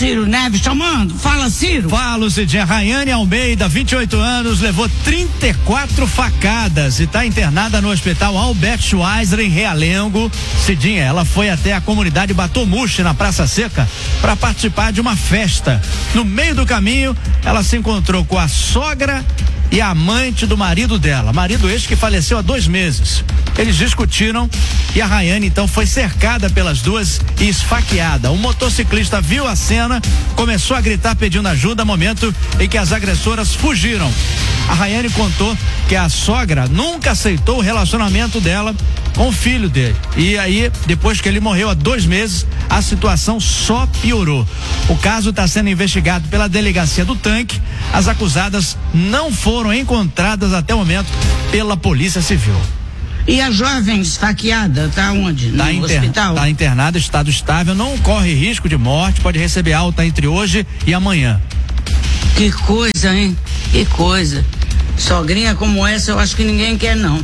Ciro Neves chamando. Fala, Ciro. Fala, Cidinha. Rayane Almeida, 28 anos, levou 34 facadas e está internada no hospital Albert Schweitzer, em Realengo. Cidinha, ela foi até a comunidade Batomuxi, na Praça Seca, para participar de uma festa. No meio do caminho, ela se encontrou com a sogra e a amante do marido dela, marido este que faleceu há 2 meses. Eles discutiram e a Rayane então foi cercada pelas duas e esfaqueada. Um motociclista viu a cena, começou a gritar pedindo ajuda, momento em que as agressoras fugiram. A Rayane contou que a sogra nunca aceitou o relacionamento dela com o filho dele. E aí, depois que ele morreu há 2 meses, a situação só piorou. O caso está sendo investigado pela delegacia do Tanque. As acusadas não foram encontradas até o momento pela Polícia Civil. E a jovem esfaqueada tá onde? No hospital? Está internada, estado estável, não corre risco de morte, pode receber alta entre hoje e amanhã. Que coisa, hein? Que coisa. Sogrinha como essa eu acho que ninguém quer, não.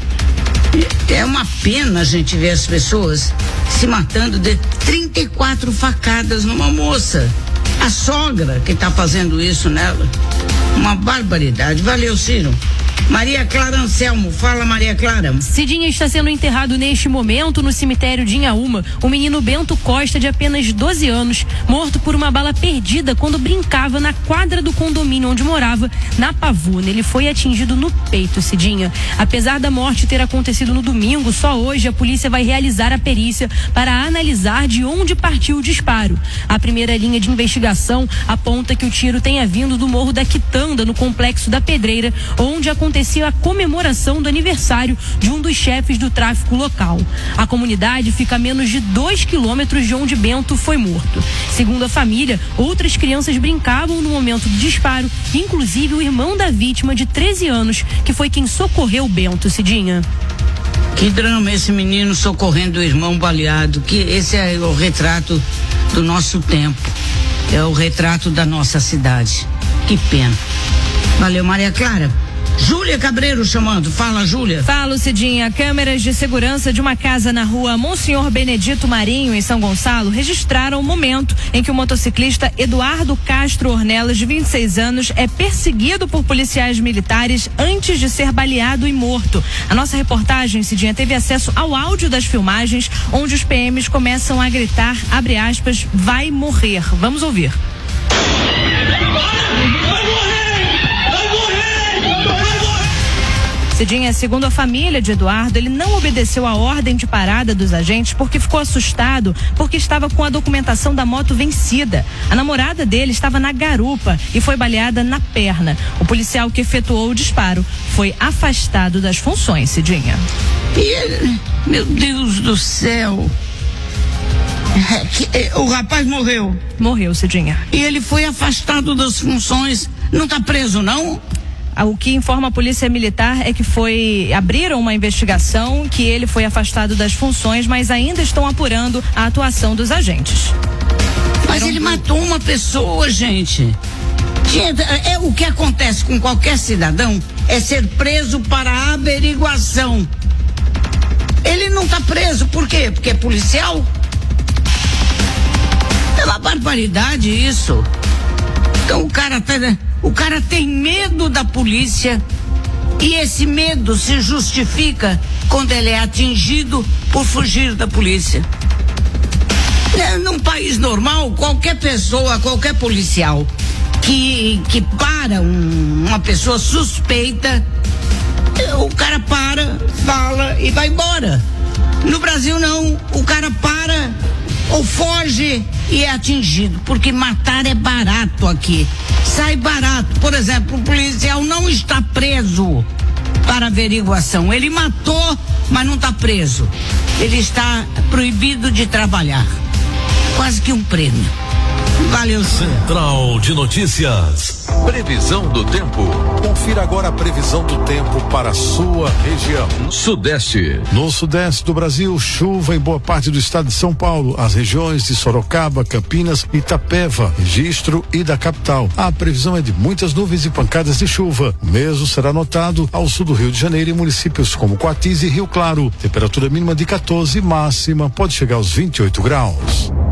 É uma pena a gente ver as pessoas se matando de 34 facadas numa moça. A sogra que tá fazendo isso nela. Uma barbaridade. Valeu, Ciro. Maria Clara Anselmo, fala, Maria Clara. Cidinha está sendo enterrado neste momento no cemitério de Inhaúma. O menino Bento Costa, de apenas 12 anos, morto por uma bala perdida quando brincava na quadra do condomínio onde morava, na Pavuna. Ele foi atingido no peito, Cidinha. Apesar da morte ter acontecido no domingo, só hoje a polícia vai realizar a perícia para analisar de onde partiu o disparo. A primeira linha de investigação aponta que o tiro tenha vindo do Morro da Quitanda, no Complexo da Pedreira, onde aconteceu a comemoração do aniversário de um dos chefes do tráfico local. A comunidade fica a menos de 2 quilômetros de onde Bento foi morto. Segundo a família, outras crianças brincavam no momento do disparo, inclusive o irmão da vítima, de 13 anos, que foi quem socorreu Bento, Cidinha. Que drama esse menino socorrendo o irmão baleado, que esse é o retrato do nosso tempo, é o retrato da nossa cidade. Que pena. Valeu, Maria Clara. Júlia Cabreiro chamando. Fala, Júlia. Fala, Cidinha. Câmeras de segurança de uma casa na rua Monsenhor Benedito Marinho, em São Gonçalo, registraram o momento em que o motociclista Eduardo Castro Ornelas, de 26 anos, é perseguido por policiais militares antes de ser baleado e morto. A nossa reportagem, Cidinha, teve acesso ao áudio das filmagens, onde os PMs começam a gritar, abre aspas, vai morrer. Vamos ouvir. Cidinha, segundo a família de Eduardo, ele não obedeceu a ordem de parada dos agentes porque ficou assustado, porque estava com a documentação da moto vencida. A namorada dele estava na garupa e foi baleada na perna. O policial que efetuou o disparo foi afastado das funções, Cidinha. E ele, meu Deus do céu. O rapaz morreu. Morreu, Cidinha. E ele foi afastado das funções. Não está preso, não? O que informa a Polícia Militar é que abriram uma investigação, que ele foi afastado das funções, mas ainda estão apurando a atuação dos agentes. Mas ele matou uma pessoa, gente. O que acontece com qualquer cidadão é ser preso para averiguação. Ele não está preso, por quê? Porque é policial? É uma barbaridade isso. Então o cara tem medo da polícia e esse medo se justifica quando ele é atingido por fugir da polícia. Num país normal, qualquer pessoa, qualquer policial que para uma pessoa suspeita, o cara para, fala e vai embora. No Brasil não, o cara para ou foge e é atingido, porque matar é barato aqui. Sai barato. Por exemplo, o policial não está preso para averiguação. Ele matou, mas não está preso. Ele está proibido de trabalhar. Quase que um prêmio. Valeu, senhor. Central de Notícias. Previsão do tempo. Confira agora a previsão do tempo para a sua região. Sudeste. No sudeste do Brasil, chuva em boa parte do estado de São Paulo, as regiões de Sorocaba, Campinas, Itapeva, Registro e da capital. A previsão é de muitas nuvens e pancadas de chuva. O mesmo será notado ao sul do Rio de Janeiro, em municípios como Coatis e Rio Claro. Temperatura mínima de 14, máxima pode chegar aos 28 graus.